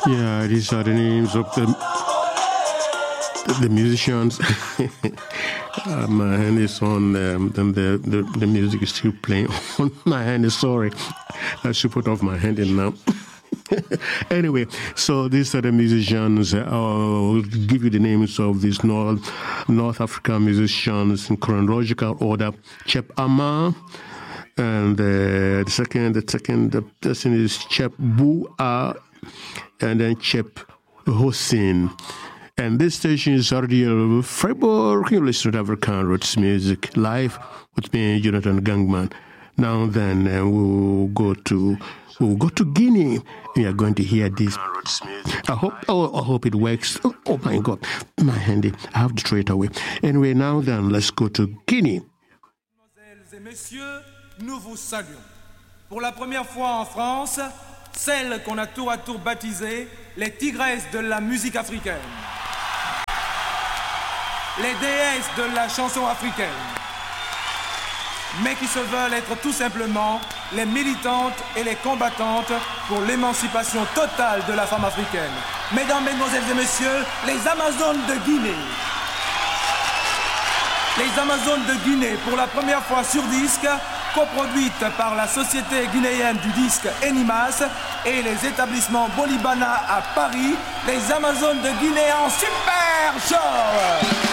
Yeah, these are the names of the musicians. My hand is on them. The music is still playing on my hand. Sorry, I should put off my hand in now. Anyway, so these are the musicians. I'll give you the names of these North African musicians in chronological order. Chep Amar, and the second person is Chep Bua, and then Chep Hossein. And this station is Radio Freiburg. You listen to African roots music live with me, Jonathan Gangman. Now then, we'll go to Guinea. We are going to hear this. I hope it works. Oh my God, my handy. I have to throw it away. Anyway, now then, let's go to Guinea. Mesdemoiselles et messieurs, nous vous saluons. Pour la première fois en France, celle qu'on a tour à tour baptisée les tigresses de la musique africaine. Les déesses de la chanson africaine, mais qui se veulent être tout simplement les militantes et les combattantes pour l'émancipation totale de la femme africaine. Mesdames, Mesdemoiselles et Messieurs, les Amazones de Guinée. Les Amazones de Guinée, pour la première fois sur disque, coproduite par la Société guinéenne du disque Enimas et les établissements Bolibana à Paris, les Amazones de Guinée en super show.